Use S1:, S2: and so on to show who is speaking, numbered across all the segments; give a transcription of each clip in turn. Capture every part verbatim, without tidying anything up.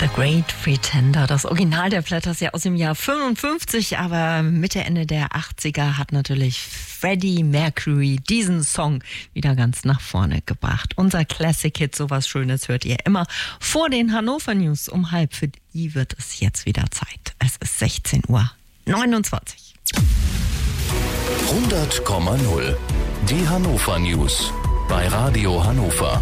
S1: The Great Pretender, das Original der Platters ja aus dem Jahr fünfundfünfzig, aber Mitte, Ende der achtziger hat natürlich Freddie Mercury diesen Song wieder ganz nach vorne gebracht. Unser Classic-Hit, sowas Schönes hört ihr immer vor den Hannover News um halb. Für die wird es jetzt wieder Zeit. Es ist sechzehn Uhr neunundzwanzig.
S2: hundert Komma null. Die Hannover News bei Radio Hannover.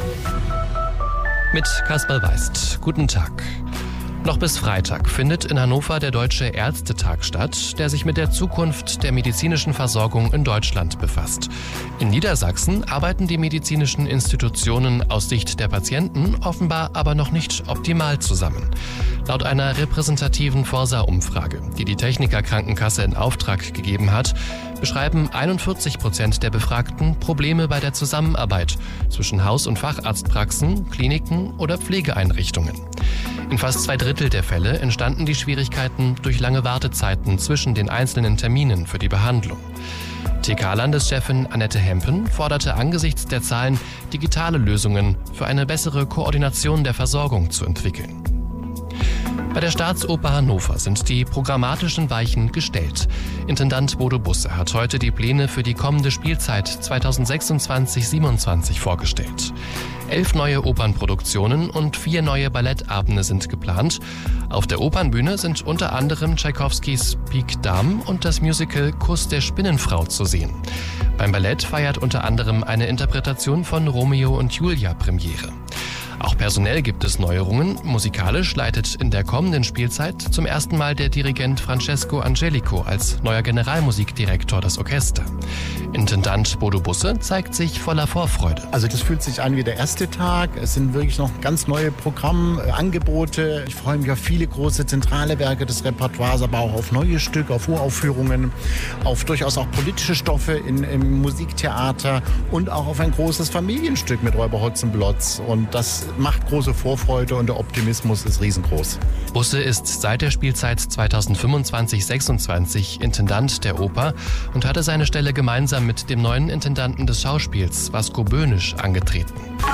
S3: Mit Kasper Weist. Guten Tag. Noch bis Freitag findet in Hannover der Deutsche Ärztetag statt, der sich mit der Zukunft der medizinischen Versorgung in Deutschland befasst. In Niedersachsen arbeiten die medizinischen Institutionen aus Sicht der Patienten offenbar aber noch nicht optimal zusammen. Laut einer repräsentativen Forsa-Umfrage, die die Techniker Krankenkasse in Auftrag gegeben hat, beschreiben einundvierzig Prozent der Befragten Probleme bei der Zusammenarbeit zwischen Haus- und Facharztpraxen, Kliniken oder Pflegeeinrichtungen. In fast zwei Drittel der Fälle entstanden die Schwierigkeiten durch lange Wartezeiten zwischen den einzelnen Terminen für die Behandlung. T K-Landeschefin Annette Hempen forderte angesichts der Zahlen, digitale Lösungen für eine bessere Koordination der Versorgung zu entwickeln. Bei der Staatsoper Hannover sind die programmatischen Weichen gestellt. Intendant Bodo Busse hat heute die Pläne für die kommende Spielzeit zweitausendsechsundzwanzig siebenundzwanzig vorgestellt. Elf neue Opernproduktionen und vier neue Ballettabende sind geplant. Auf der Opernbühne sind unter anderem Tschaikowskis Pik Dame und das Musical Kuss der Spinnenfrau zu sehen. Beim Ballett feiert unter anderem eine Interpretation von Romeo und Julia Premiere. Auch personell gibt es Neuerungen. Musikalisch leitet in der kommenden Spielzeit zum ersten Mal der Dirigent Francesco Angelico als neuer Generalmusikdirektor das Orchester. Intendant Bodo Busse zeigt sich voller Vorfreude.
S4: Also das fühlt sich an wie der erste Tag. Es sind wirklich noch ganz neue Programmangebote. Ich freue mich auf viele große zentrale Werke des Repertoires, aber auch auf neue Stücke, auf Uraufführungen, auf durchaus auch politische Stoffe in, im Musiktheater und auch auf ein großes Familienstück mit Räuber Hotzenplotz. Und das macht große Vorfreude und der Optimismus ist riesengroß.
S3: Busse ist seit der Spielzeit zweitausendfünfundzwanzig sechsundzwanzig Intendant der Oper und hatte seine Stelle gemeinsam mit dem neuen Intendanten des Schauspiels, Vasco Böhnisch, angetreten.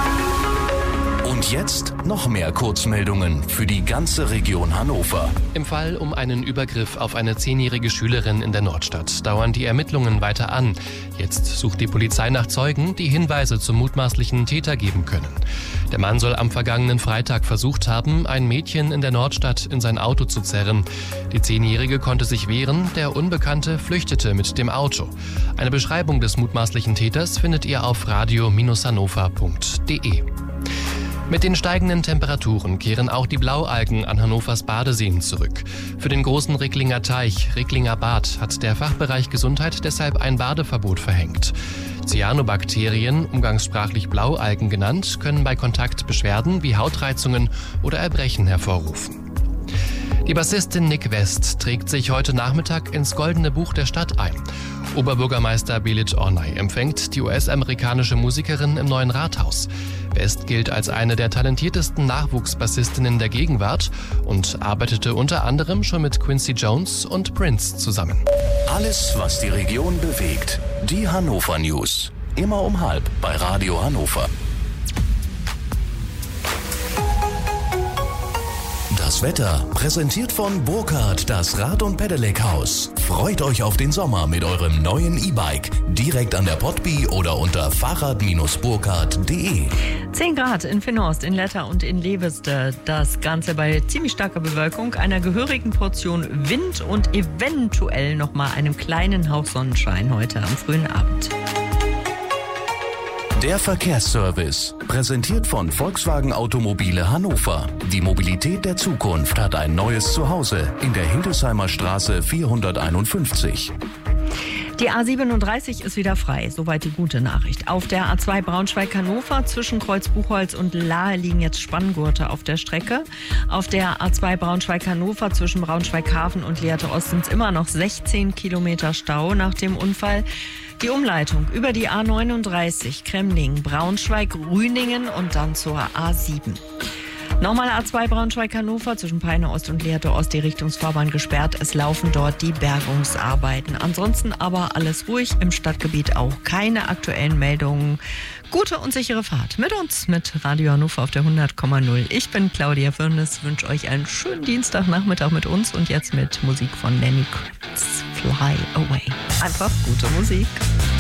S2: Und jetzt noch mehr Kurzmeldungen für die ganze Region Hannover.
S3: Im Fall um einen Übergriff auf eine zehnjährige Schülerin in der Nordstadt dauern die Ermittlungen weiter an. Jetzt sucht die Polizei nach Zeugen, die Hinweise zum mutmaßlichen Täter geben können. Der Mann soll am vergangenen Freitag versucht haben, ein Mädchen in der Nordstadt in sein Auto zu zerren. Die Zehnjährige konnte sich wehren, der Unbekannte flüchtete mit dem Auto. Eine Beschreibung des mutmaßlichen Täters findet ihr auf radio Bindestrich hannover punkt de. Mit den steigenden Temperaturen kehren auch die Blaualgen an Hannovers Badeseen zurück. Für den großen Ricklinger Teich, Ricklinger Bad, hat der Fachbereich Gesundheit deshalb ein Badeverbot verhängt. Cyanobakterien, umgangssprachlich Blaualgen genannt, können bei Kontakt Beschwerden wie Hautreizungen oder Erbrechen hervorrufen. Die Bassistin Nick West trägt sich heute Nachmittag ins Goldene Buch der Stadt ein. Oberbürgermeister Belit Ornay empfängt die U S-amerikanische Musikerin im neuen Rathaus. West gilt als eine der talentiertesten Nachwuchsbassistinnen der Gegenwart und arbeitete unter anderem schon mit Quincy Jones und Prince zusammen.
S2: Alles, was die Region bewegt. Die Hannover News. Immer um halb bei Radio Hannover. Das Wetter präsentiert von Burkhardt, das Rad- und Pedelec-Haus. Freut euch auf den Sommer mit eurem neuen E-Bike. Direkt an der Potby oder unter fahrrad Bindestrich burkhardt punkt de.
S1: zehn Grad in Finhorst, in Letter und in Leveste. Das Ganze bei ziemlich starker Bewölkung, einer gehörigen Portion Wind und eventuell nochmal einem kleinen Hauch Sonnenschein heute am frühen Abend.
S2: Der Verkehrsservice, präsentiert von Volkswagen Automobile Hannover. Die Mobilität der Zukunft hat ein neues Zuhause in der Hildesheimer Straße vierhunderteinundfünfzig.
S1: Die A siebenunddreißig ist wieder frei, soweit die gute Nachricht. Auf der A zwei Braunschweig-Hannover zwischen Kreuz Buchholz und Lahe liegen jetzt Spanngurte auf der Strecke. Auf der A zwei Braunschweig-Hannover zwischen Braunschweig-Hafen und Lehrte Ost sind es immer noch sechzehn Kilometer Stau nach dem Unfall. Die Umleitung über die A neununddreißig Kremling, Braunschweig, Rüningen und dann zur A sieben. Nochmal A zwei Braunschweig-Hannover zwischen Peine Ost und Lehrte Ost die Richtungsfahrbahn gesperrt. Es laufen dort die Bergungsarbeiten. Ansonsten aber alles ruhig, im Stadtgebiet auch keine aktuellen Meldungen. Gute und sichere Fahrt mit uns, mit Radio Hannover auf der hundert Komma null. Ich bin Claudia Firnes, wünsche euch einen schönen Dienstagnachmittag mit uns und jetzt mit Musik von Lenny Kravitz, Fly Away. Einfach gute Musik.